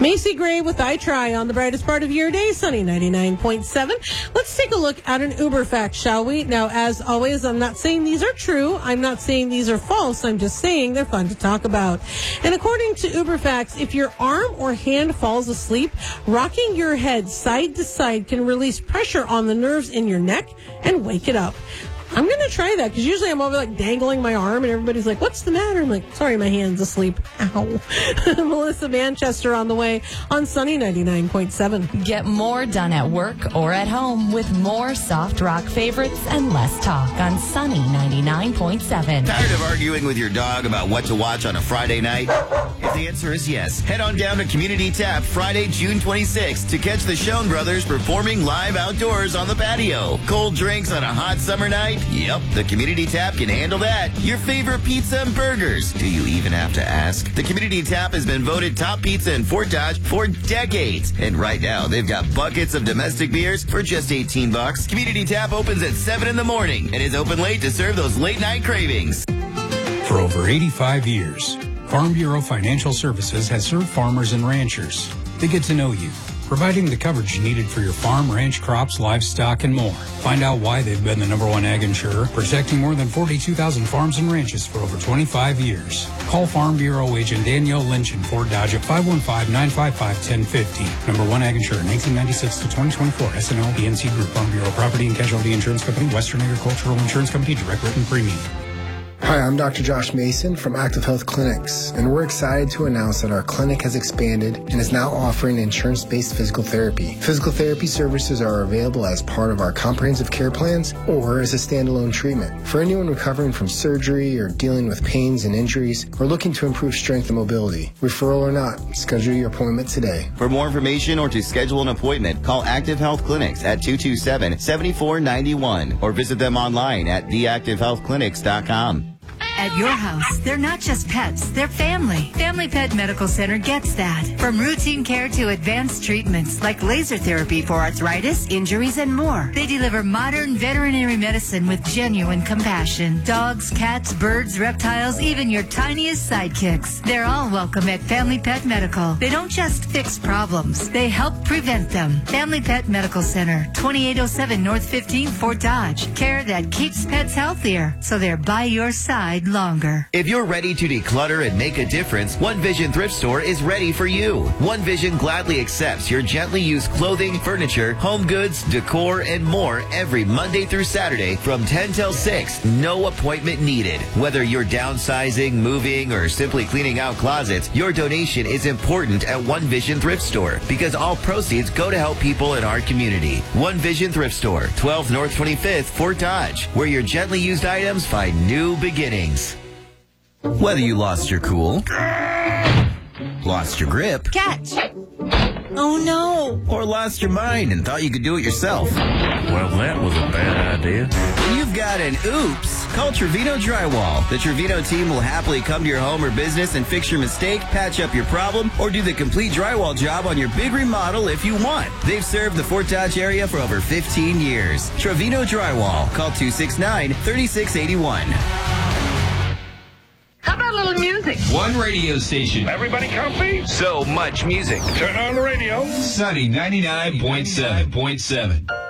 Macy Gray with I Try on the brightest part of your day, sunny 99.7. Let's take a look at an Uber fact, shall we? Now, as always, I'm not saying these are true. I'm not saying these are false. I'm just saying they're fun to talk about. And according to Uber facts, if your arm or hand falls asleep, rocking your head side to side can release pressure on the nerves in your neck and wake it up. I'm going to try that because usually I'm over like dangling my arm and everybody's like, what's the matter? I'm like, sorry, my hand's asleep. Ow. Melissa Manchester on the way on Sunny 99.7. Get more done at work or at home with more soft rock favorites and less talk on Sunny 99.7. Tired of arguing with your dog about what to watch on a Friday night? If the answer is yes, head on down to Community Tap Friday, June 26th to catch the Schoen Brothers performing live outdoors on the patio. Cold drinks on a hot summer night? Yep, the Community Tap can handle that. Your favorite pizza and burgers. Do you even have to ask? The Community Tap has been voted top pizza in Fort Dodge for decades. And right now, they've got buckets of domestic beers for just $18. Community Tap opens at 7 in the morning and is open late to serve those late night cravings. For over 85 years, Farm Bureau Financial Services has served farmers and ranchers. They get to know you, providing the coverage needed for your farm, ranch, crops, livestock, and more. Find out why they've been the #1 ag insurer, protecting more than 42,000 farms and ranches for over 25 years. Call Farm Bureau agent Danielle Lynch in Fort Dodge at 515-955-1050. #1 ag insurer, 1996 to 2024. SNL, PNC Group, Farm Bureau Property and Casualty Insurance Company, Western Agricultural Insurance Company, direct written premium. Hi, I'm Dr. Josh Mason from Active Health Clinics, and we're excited to announce that our clinic has expanded and is now offering insurance-based physical therapy. Physical therapy services are available as part of our comprehensive care plans or as a standalone treatment. For anyone recovering from surgery or dealing with pains and injuries or looking to improve strength and mobility, referral or not, schedule your appointment today. For more information or to schedule an appointment, call Active Health Clinics at 227-7491 or visit them online at theactivehealthclinics.com. At your house, they're not just pets, they're family. Family Pet Medical Center gets that. From routine care to advanced treatments like laser therapy for arthritis, injuries, and more. They deliver modern veterinary medicine with genuine compassion. Dogs, cats, birds, reptiles, even your tiniest sidekicks. They're all welcome at Family Pet Medical. They don't just fix problems, they help prevent them. Family Pet Medical Center, 2807 North 15th, Fort Dodge. Care that keeps pets healthier, so they're by your side longer. If you're ready to declutter and make a difference, One Vision Thrift Store is ready for you. One Vision gladly accepts your gently used clothing, furniture, home goods, decor, and more every Monday through Saturday from 10 till 6. No appointment needed. Whether you're downsizing, moving, or simply cleaning out closets, your donation is important at One Vision Thrift Store because all proceeds go to help people in our community. One Vision Thrift Store, 12 North 25th, Fort Dodge, where your gently used items find new beginnings. Whether you lost your cool, lost your grip, Catch! Oh no! or lost your mind and thought you could do it yourself, Well, that was a bad idea. you've got an oops. Call Trevino Drywall. The Trevino team will happily come to your home or business and fix your mistake, patch up your problem, or do the complete drywall job on your big remodel if you want. They've served the Fort Dodge area for over 15 years. Trevino Drywall. Call 269-3681. How about a little music? One radio station. Everybody comfy? So much music. Turn on the radio. Sunny 99.7.7.